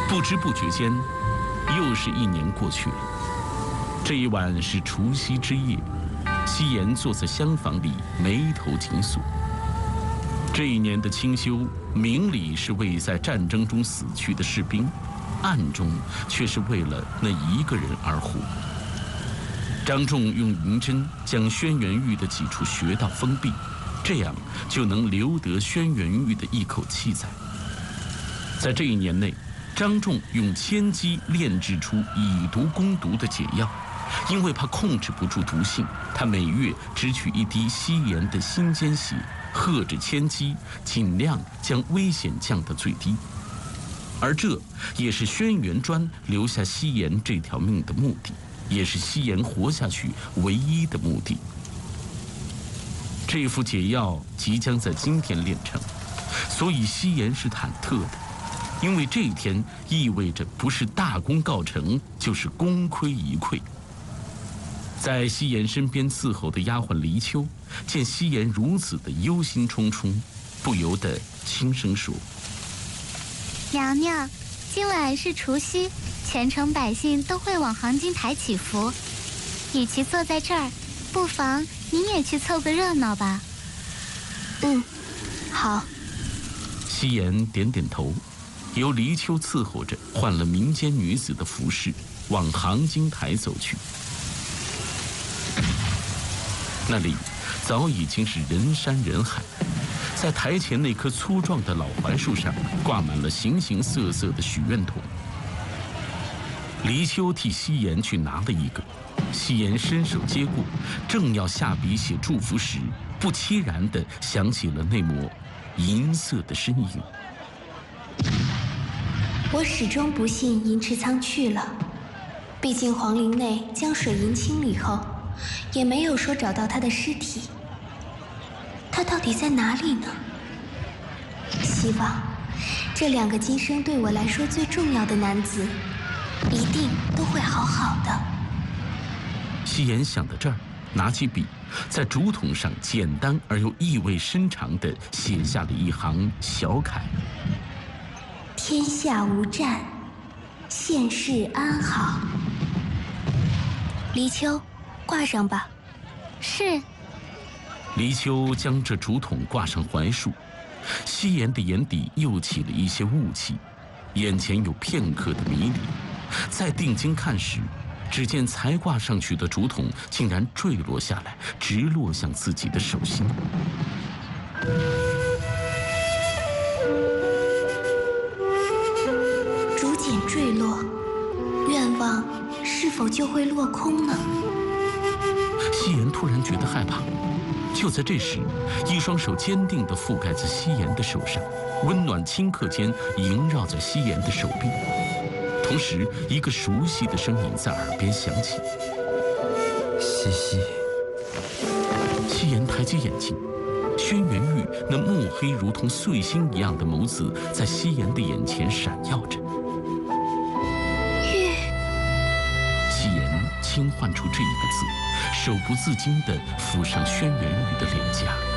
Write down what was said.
不知不觉间，又是1年过去了。这一晚是除夕之夜，夕颜坐在厢房里，眉头紧锁。这一年的清修，明里是为在战争中死去的士兵，暗中却是为了那一个人而活。张仲用银针将轩辕玉的几处穴道封闭，这样就能留得轩辕玉的一口气在。在这一年内，张仲用千机炼制出以毒攻毒的解药，因为怕控制不住毒性，他每月只取1滴夕颜的心间血，喝着千机，尽量将危险降到最低。而这也是轩辕专留下夕颜这条命的目的，也是夕颜活下去唯一的目的。这副解药即将在今天炼成，所以夕颜是忐忑的，因为这一天意味着不是大功告成，就是功亏一篑。在夕颜身边伺候的丫鬟黎秋见夕颜如此的忧心忡忡，不由得轻声说：“ 娘娘，今晚是除夕，全城百姓都会往杭金台祈福，与其坐在这儿，不妨你也去凑个热闹吧。”“ 好。” 夕颜点点头，由黎秋伺候着，换了民间女子的服饰，往杭金台走去。那里早已经是人山人海，在台前那棵粗壮的老槐树上挂满了形形色色的许愿筒。黎秋替夕颜去拿了一个，夕颜伸手接过，正要下笔写祝福时，不期然地想起了那抹银色的身影。 我始终不信银池仓去了，毕竟皇陵内将水银清理后，也没有说找到他的尸体。他到底在哪里呢？希望这2个今生对我来说最重要的男子，一定都会好好的。 夕颜想到这儿，拿起笔，在竹筒上简单而又意味深长地写下了一行小楷：“ 天下无战，现世安好。”黎秋，挂上吧。 是。 黎秋将这竹筒挂上槐树，夕颜的眼底又起了一些雾气，眼前有片刻的迷离。再定睛看时，只见才挂上去的竹筒竟然坠落下来，直落向自己的手心。 竹简坠落，愿望是否就会落空呢？ 夕颜突然觉得害怕。就在这时，一双手坚定地覆盖在夕颜的手上，温暖顷刻间萦绕在夕颜的手臂。同时，一个熟悉的声音在耳边响起：“ 西西。” 夕颜抬起眼睛，轩辕玉那墨黑如同碎星一样的眸子在夕颜的眼前闪耀着。 玉。 夕颜轻唤出这一个字，手不自禁地抚上轩辕玉的脸颊。